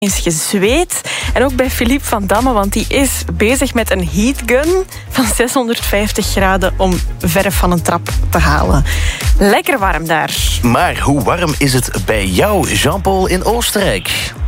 is gezweet. En ook bij Philippe van Damme, want die is bezig met een heatgun van 650 graden om verf van een trap te halen. Lekker warm daar. Maar hoe warm is het bij jou, Jean-Paul, in Oostenrijk?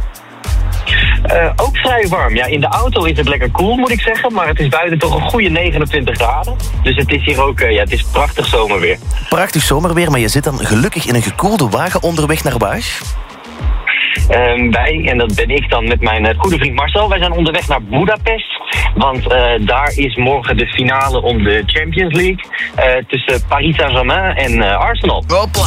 Ook vrij warm. Ja, in de auto is het lekker koel, moet ik zeggen. Maar het is buiten toch een goede 29 graden. Dus het is hier ook het is prachtig zomerweer. Prachtig zomerweer, maar je zit dan gelukkig in een gekoelde wagen onderweg naar Baag. Wij, en dat ben ik dan met mijn goede vriend Marcel, wij zijn onderweg naar Budapest. Want daar is morgen de finale om de Champions League tussen Paris Saint-Germain en Arsenal. Hopla!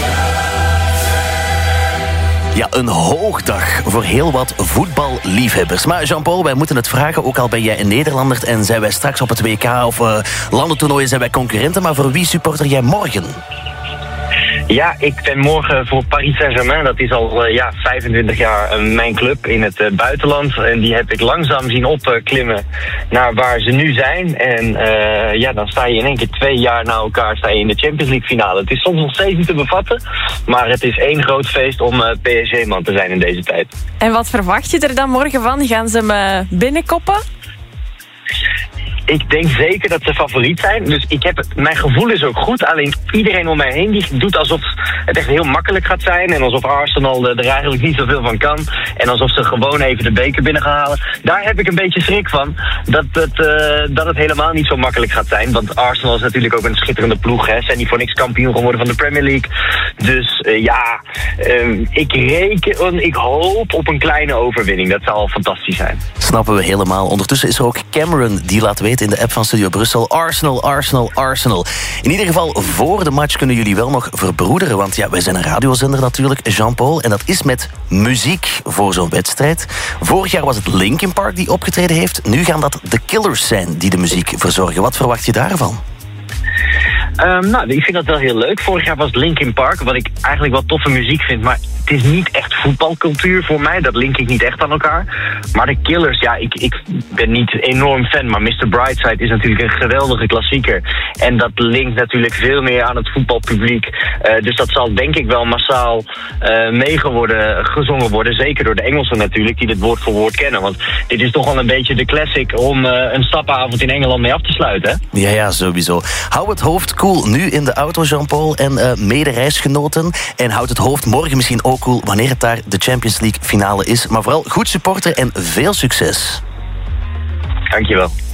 Ja, een hoogdag voor heel wat voetballiefhebbers. Maar Jean-Paul, wij moeten het vragen, ook al ben jij een Nederlander en zijn wij straks op het WK of landentoernooien zijn wij concurrenten, maar voor wie supporter jij morgen? Ja, ik ben morgen voor Paris Saint-Germain. Dat is al 25 jaar mijn club in het buitenland. En die heb ik langzaam zien opklimmen naar waar ze nu zijn. En dan sta je in één keer 2 jaar na elkaar in de Champions League finale. Het is soms nog steeds niet te bevatten. Maar het is één groot feest om PSG-man te zijn in deze tijd. En wat verwacht je er dan morgen van? Gaan ze me binnenkoppen? Ik denk zeker dat ze favoriet zijn. Dus mijn gevoel is ook goed. Alleen iedereen om mij heen die doet alsof het echt heel makkelijk gaat zijn. En alsof Arsenal er eigenlijk niet zoveel van kan. En alsof ze gewoon even de beker binnen gaan halen. Daar heb ik een beetje schrik van. Dat het helemaal niet zo makkelijk gaat zijn. Want Arsenal is natuurlijk ook een schitterende ploeg. Hè. Zijn die voor niks kampioen geworden van de Premier League. Dus ik hoop op een kleine overwinning. Dat zou al fantastisch zijn. Snappen we helemaal. Ondertussen is er ook Cameron die laat weten in de app van Studio Brussel: Arsenal, Arsenal, Arsenal. In ieder geval, voor de match kunnen jullie wel nog verbroederen. Want ja, wij zijn een radiozender natuurlijk, Jean-Paul. En dat is met muziek voor zo'n wedstrijd. Vorig jaar was het Linkin Park die opgetreden heeft. Nu gaan dat The Killers zijn die de muziek verzorgen. Wat verwacht je daarvan? Ik vind dat wel heel leuk. Vorig jaar was het Linkin Park, wat ik eigenlijk wel toffe muziek vind. Maar het is niet echt voetbalcultuur voor mij. Dat link ik niet echt aan elkaar. Maar de Killers, ik ben niet enorm fan. Maar Mr. Brightside is natuurlijk een geweldige klassieker. En dat linkt natuurlijk veel meer aan het voetbalpubliek. Dus dat zal denk ik wel massaal gezongen worden. Zeker door de Engelsen natuurlijk, die dit woord voor woord kennen. Want dit is toch wel een beetje de classic om een stapavond in Engeland mee af te sluiten. Hè? Ja, sowieso. Hou het hoofd cool nu in de auto, Jean-Paul, en medereisgenoten. En houd het hoofd morgen misschien ook cool wanneer het daar de Champions League finale is. Maar vooral goed supporten en veel succes. Dankjewel.